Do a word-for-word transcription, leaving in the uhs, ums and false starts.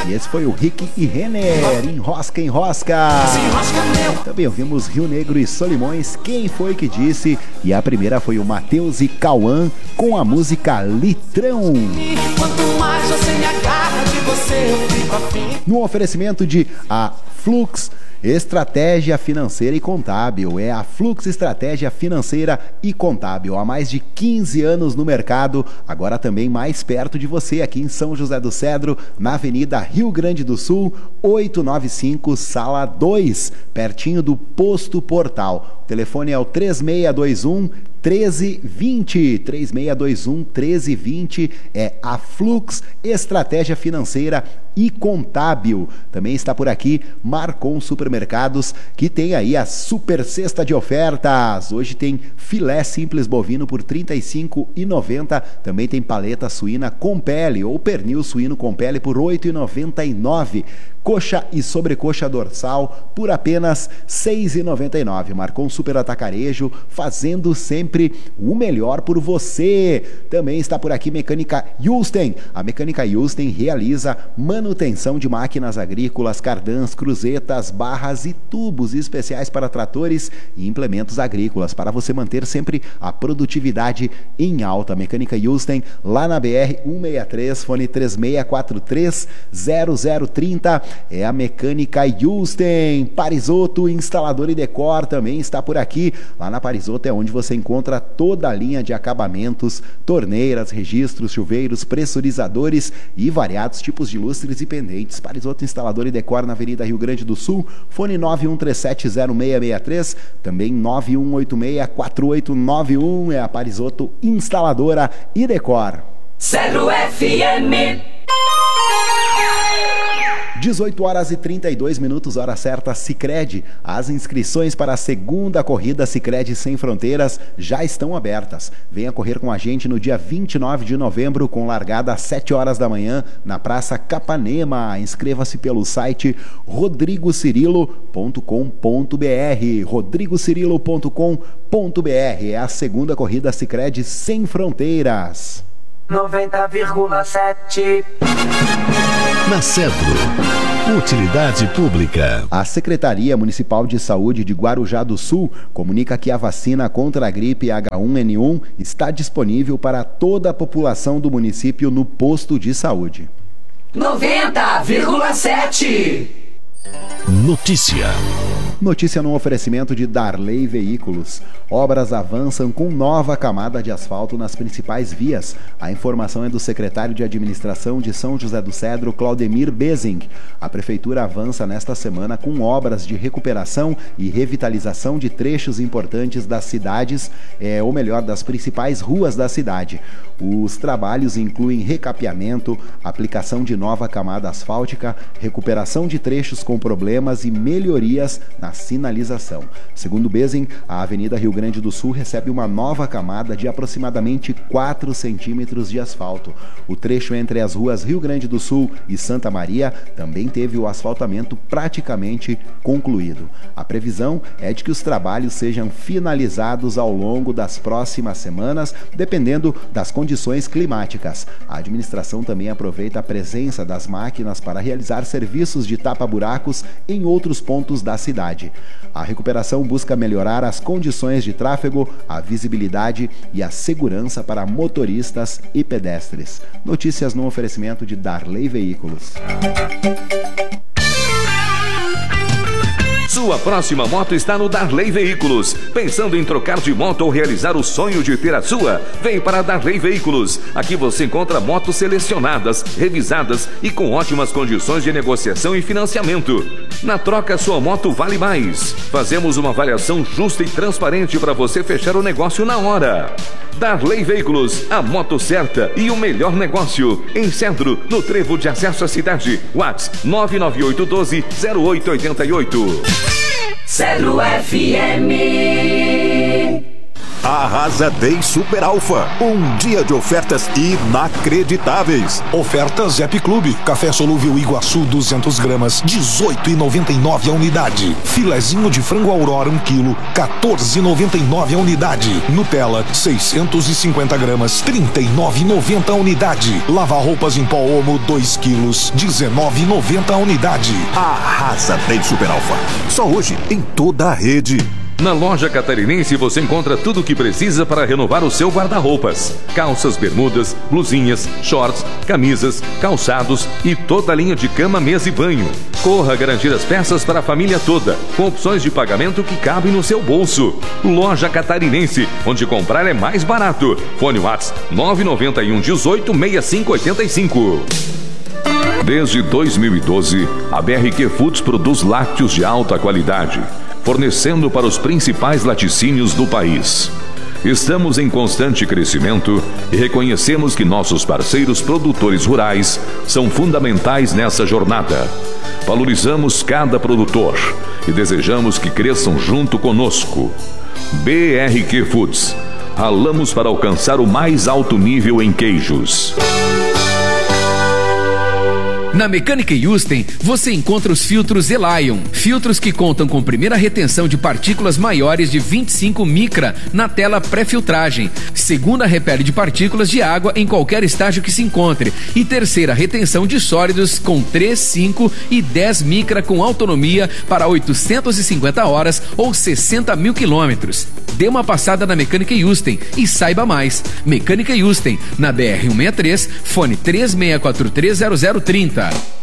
E esse foi o Rick e Renner, Enrosca, Enrosca. Também ouvimos Rio Negro e Solimões, Quem Foi Que Disse? E a primeira foi o Matheus e Cauã com a música Litrão. No oferecimento de a Flux Estratégia Financeira e Contábil. É a Flux Estratégia Financeira e Contábil. Há mais de quinze anos no mercado, agora também mais perto de você, aqui em São José do Cedro, na Avenida Rio Grande do Sul, oitocentos e noventa e cinco, Sala dois, pertinho do Posto Portal. O telefone é o três seis dois um, três zero dois zero, três seis dois um, três zero dois zero, é a Flux Estratégia Financeira e Contábil. Também está por aqui Marcon Supermercados, que tem aí a super cesta de ofertas. Hoje tem filé simples bovino por trinta e cinco reais e noventa centavos. Também tem paleta suína com pele ou pernil suíno com pele por oito reais e noventa e nove centavos. Coxa e sobrecoxa dorsal por apenas seis reais e noventa e nove centavos. Marcon Super Atacarejo, fazendo sempre o melhor por você. Também está por aqui Mecânica Yusten. A Mecânica Yusten realiza manutenção de máquinas agrícolas, cardãs, cruzetas, barras e tubos especiais para tratores e implementos agrícolas, para você manter sempre a produtividade em alta. Mecânica Yusten, lá na B R cento e sessenta e três, fone três seis quatro três, zero zero três zero. É a Mecânica Yusten. Parisoto Instalador e Decor também está por aqui. Lá na Parisoto é onde você encontra toda a linha de acabamentos, torneiras, registros, chuveiros, pressurizadores e variados tipos de lustres e pendentes. Parisoto Instalador e Decor na Avenida Rio Grande do Sul, fone nove um três sete zero seis seis três, também nove um oito seis quatro oito nove um. É a Parisoto Instaladora e Decor. Zero F M. dezoito horas e trinta e dois minutos, hora certa, Sicredi. As inscrições para a segunda corrida Sicredi Sem Fronteiras já estão abertas. Venha correr com a gente no dia vinte e nove de novembro, com largada às sete horas da manhã, na Praça Capanema. Inscreva-se pelo site rodrigo cirilo ponto com ponto br. rodrigo cirilo ponto com ponto br. É a segunda corrida Sicredi Sem Fronteiras. noventa vírgula sete. Na Cedro, Utilidade Pública. A Secretaria Municipal de Saúde de Guarujá do Sul comunica que a vacina contra a gripe H um N um está disponível para toda a população do município no posto de saúde. noventa vírgula sete. Notícia. Notícia no oferecimento de Darley Veículos. Obras avançam com nova camada de asfalto nas principais vias. A informação é do secretário de Administração de São José do Cedro, Claudemir Bezing. A Prefeitura avança nesta semana com obras de recuperação e revitalização de trechos importantes das cidades, é, ou melhor, das principais ruas da cidade. Os trabalhos incluem recapeamento, aplicação de nova camada asfáltica, recuperação de trechos com problemas e melhorias na sinalização. Segundo Bezing, a Avenida Rio Grande do Sul recebe uma nova camada de aproximadamente quatro centímetros de asfalto. O trecho entre as ruas Rio Grande do Sul e Santa Maria também teve o asfaltamento praticamente concluído. A previsão é de que os trabalhos sejam finalizados ao longo das próximas semanas, dependendo das condições climáticas. A administração também aproveita a presença das máquinas para realizar serviços de tapa-buracos em outros pontos da cidade. A recuperação busca melhorar as condições de tráfego, a visibilidade e a segurança para motoristas e pedestres. Notícias no oferecimento de Darley Veículos. Sua próxima moto está no Darley Veículos. Pensando em trocar de moto ou realizar o sonho de ter a sua? Vem para Darley Veículos. Aqui você encontra motos selecionadas, revisadas e com ótimas condições de negociação e financiamento. Na troca, sua moto vale mais. Fazemos uma avaliação justa e transparente para você fechar o negócio na hora. Darley Veículos, a moto certa e o melhor negócio. Em Cedro, no trevo de acesso à cidade. WhatsApp nove nove oito um dois zero oito oito oito. Cedro F M. A Arrasa Day Super Alfa. Um dia de ofertas inacreditáveis. Ofertas Zep Clube. Café solúvel Iguaçu duzentas gramas, dezoito reais e noventa e nove centavos a unidade. Filezinho de frango Aurora um quilo, quatorze reais e noventa e nove centavos a unidade. Nutella seiscentos e cinquenta gramas, trinta e nove reais e noventa centavos a unidade. Lavar roupas em pó Omo dois quilos, dezenove reais e noventa centavos a unidade. Arrasa Day Super Alfa. Só hoje em toda a rede. Na loja catarinense você encontra tudo o que precisa para renovar o seu guarda-roupas. Calças, bermudas, blusinhas, shorts, camisas, calçados e toda a linha de cama, mesa e banho. Corra garantir as peças para a família toda, com opções de pagamento que cabem no seu bolso. Loja Catarinense, onde comprar é mais barato. Fone WhatsApp nove nove um, dezoito, sessenta e cinco oitenta e cinco. Desde dois mil e doze, a B R Q Foods produz lácteos de alta qualidade, fornecendo para os principais laticínios do país. Estamos em constante crescimento e reconhecemos que nossos parceiros produtores rurais são fundamentais nessa jornada. Valorizamos cada produtor e desejamos que cresçam junto conosco. B R Q Foods. Ralamos para alcançar o mais alto nível em queijos. Na Mecânica Yusten, você encontra os filtros Elion, filtros que contam com primeira retenção de partículas maiores de vinte e cinco micra na tela pré-filtragem, segunda repele de partículas de água em qualquer estágio que se encontre e terceira retenção de sólidos com três, cinco e dez micra com autonomia para oitocentas e cinquenta horas ou sessenta mil quilômetros. Dê uma passada na Mecânica Yusten e saiba mais. Mecânica Yusten, na B R cento e sessenta e três, fone três seis quatro três zero zero três zero.